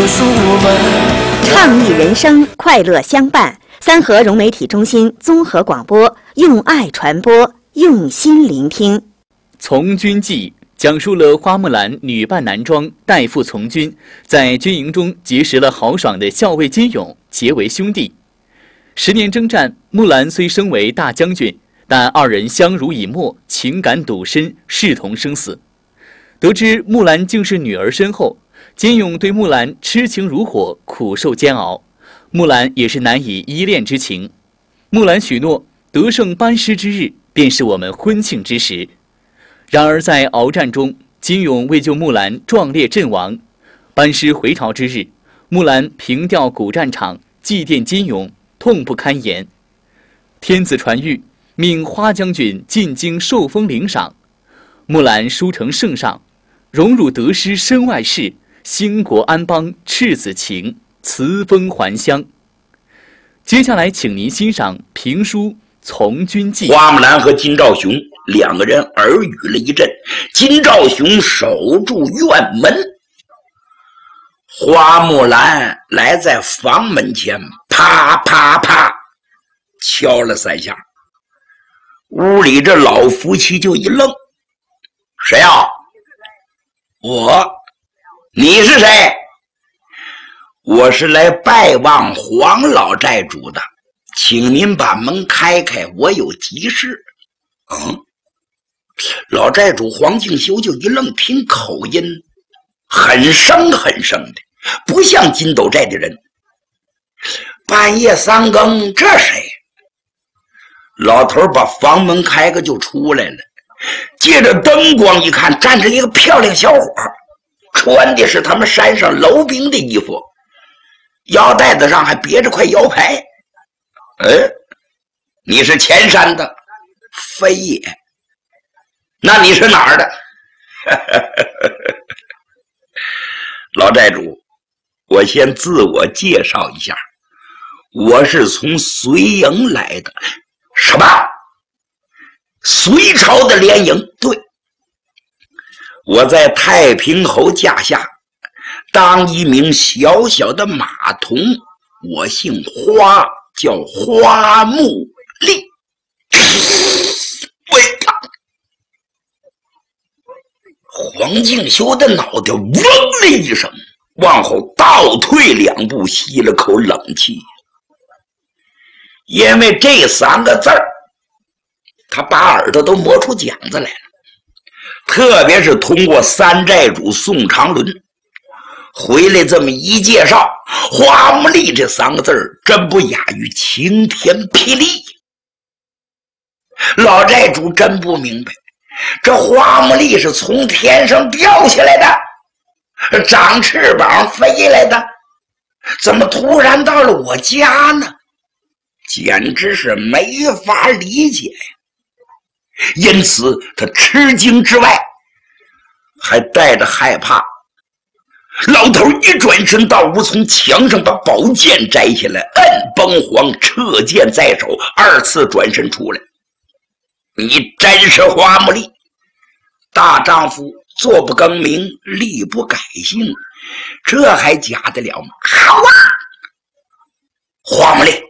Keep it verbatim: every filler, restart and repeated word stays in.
诉我们。 倡议人生，快乐相伴。三河融媒体中心综合广播，用爱传播，用心聆听。 从军记讲述了花木兰女扮男装代父从军，在军营中结识了豪爽的校尉金勇，结为兄弟。十年征战，木兰虽升为大将军，但二人相濡以沫，情感笃深，视同生死。得知木兰竟是女儿身后，金勇对木兰痴情如火，苦受煎熬。木兰也是难以依恋之情。木兰许诺，得胜班师之日，便是我们婚庆之时。然而在鏖战中，金勇为救木兰壮烈阵亡。班师回朝之日，木兰凭吊古战场，祭奠金勇，痛不堪言。天子传谕，命花将军进京受封领赏。木兰书呈圣上，荣辱得失身外事，兴国安邦赤子情，辞封还乡。接下来请您欣赏评书《从军记》。 花木兰和金兆雄两个人耳语了一阵，金兆雄守住院门，花木兰来在房门前，啪啪啪敲了三下。屋里这老夫妻就一愣：“谁啊？”“我。”“你是谁？”“我是来拜望黄老寨主的，请您把门开开，我有急事。”“嗯。”老寨主黄敬修就一愣，听口音很生很生的，不像金斗寨的人。半夜三更，这谁？老头把房门开个就出来了，借着灯光一看，站着一个漂亮小伙，穿的是他们山上楼兵的衣服，腰带子上还别着块腰牌。“哎，你是前山的？”“非也。”“那你是哪儿的？”“老寨主，我先自我介绍一下，我是从隋营来的。”“什么？隋朝的联营？”“对，我在太平侯驾下当一名小小的马童，我姓花，叫花木丽。”“喂呀！”黄敬修的脑袋嗡的一声，往后倒退两步，吸了口冷气。因为这三个字儿，他把耳朵都磨出茧子来了。特别是通过三寨主宋长伦回来这么一介绍，花木丽这三个字儿真不亚于晴天霹雳。老寨主真不明白，这花木丽是从天上掉下来的，长翅膀飞来的，怎么突然到了我家呢？简直是没法理解呀！因此他吃惊之外，还带着害怕。老头一转身到屋，从墙上把宝剑摘下来，摁崩黄，撤剑在手，二次转身出来：“你真是花木丽，大丈夫坐不更名，立不改姓，这还假得了吗？”“好啊！”花木丽，